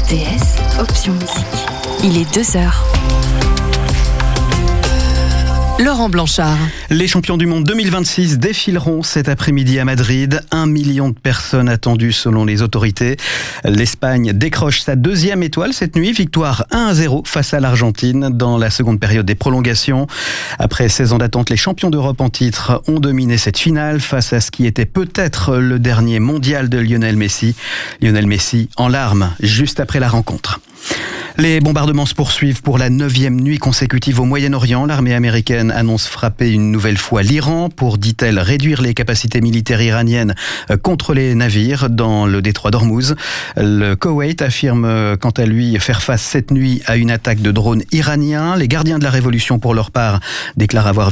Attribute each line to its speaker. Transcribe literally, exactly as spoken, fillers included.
Speaker 1: R T S, option musique. Il est deux heures. Laurent Blanchard.
Speaker 2: Les champions du monde deux mille vingt-six défileront cet après-midi à Madrid. Un million de personnes attendues selon les autorités. L'Espagne décroche sa deuxième étoile cette nuit. Victoire un à zéro face à l'Argentine dans la seconde période des prolongations. Après seize ans d'attente, les champions d'Europe en titre ont dominé cette finale face à ce qui était peut-être le dernier mondial de Lionel Messi. Lionel Messi en larmes juste après la rencontre. Les bombardements se poursuivent pour la neuvième nuit consécutive au Moyen-Orient. L'armée américaine annonce frapper une nouvelle fois l'Iran pour, dit-elle, réduire les capacités militaires iraniennes contre les navires dans le détroit d'Ormuz. Le Koweït affirme quant à lui faire face cette nuit à une attaque de drones iraniens. Les gardiens de la révolution, pour leur part, déclarent avoir